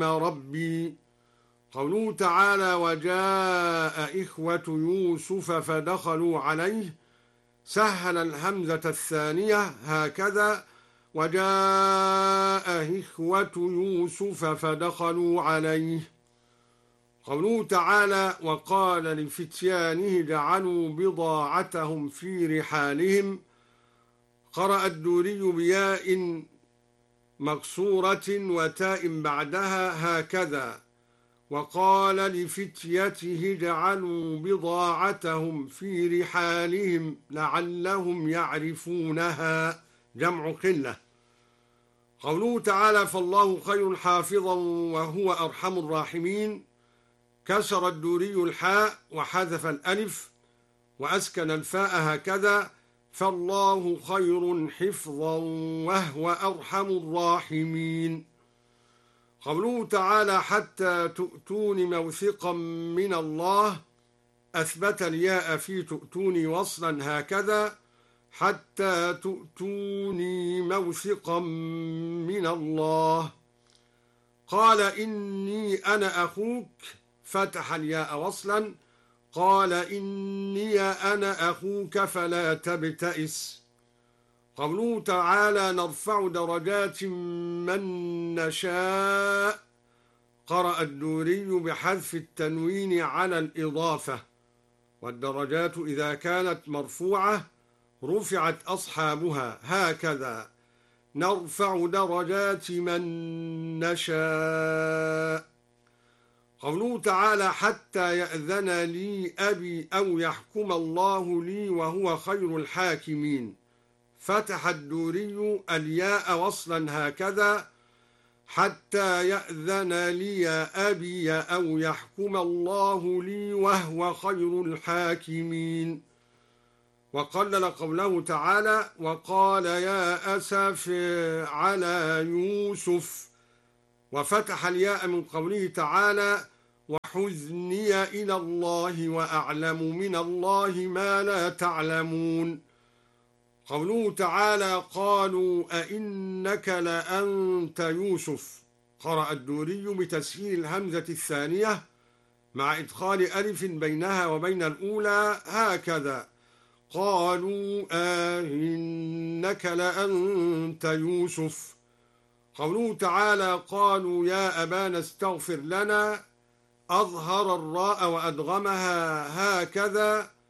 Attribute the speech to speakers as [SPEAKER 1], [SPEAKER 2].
[SPEAKER 1] ربي. قوله تعالى وجاء إخوة يوسف فدخلوا عليه، سهل الهمزة الثانية هكذا وجاء إخوة يوسف فدخلوا عليه. قوله تعالى وقال لفتيانه جعلوا بضاعتهم في رحالهم، قرأ الدوري بياء مكسورة وتاء بعدها هكذا وقال لفتيته جعلوا بضاعتهم في رحالهم لعلهم يعرفونها، جمع قلة. قوله تعالى فالله خير حافظا وهو أرحم الراحمين، كسر الدوري الحاء وحذف الألف وأسكن الفاء هكذا فالله خير حفظا وهو أرحم الراحمين. قوله تعالى حتى تؤتون موثقا من الله، أثبت الياء في تؤتوني وصلا هكذا حتى تؤتوني موثقا من الله. قال إني أنا أخوك، فتح الياء وصلا قال إني أنا أخوك فلا تبتئس. قوله تعالى نرفع درجات من نشاء، قرأ الدوري بحذف التنوين على الإضافة، والدرجات إذا كانت مرفوعة رفعت أصحابها هكذا نرفع درجات من نشاء. قوله تعالى حتى يأذن لي أبي أو يحكم الله لي وهو خير الحاكمين، فتح الدوري الياء وصلا هكذا حتى يأذن لي أبي أو يحكم الله لي وهو خير الحاكمين. وقلل قوله تعالى وقال يا أسف على يوسف، وفتح الياء من قوله تعالى وحزني إلى الله وأعلم من الله ما لا تعلمون. قوله تعالى قالوا أئنك لأنت يوسف، قرأ الدوري بتسهيل الهمزة الثانية مع إدخال ألف بينها وبين الأولى هكذا قالوا أئنك لأنت يوسف. قوله تعالى قالوا يا أبانا استغفر لنا، أظهر الراء وأدغمها هكذا